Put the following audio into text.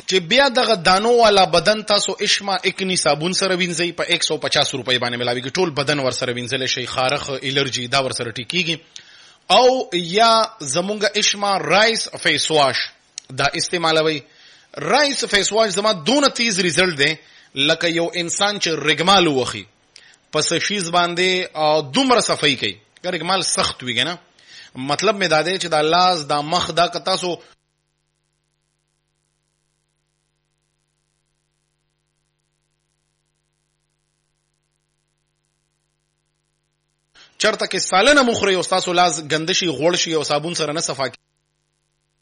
چې بیا دغه دانو والا بدن تاسو اشما اکنی صابون سره وینځي په 150 روپۍ باندې ملاويږي ټول بدن ور سره وینځل شي خارخ الرجی دا ور سره ټیکيږي او یا زمونږ اشما رایس فیس واش دا استعمالوي رایس فیس واش زما دونه تیز ریزلټ دی لکه یو انسان چې رګمال وخی پس شیز باندې دومره صفائی کوي رګمال سخت وي کنه مطلب می داده چې دا لاس دا مخ دا کتا سو چرته کې سالنه مخري او تاسو لاس ګندشي غوړ شي او صابون سره نه صفا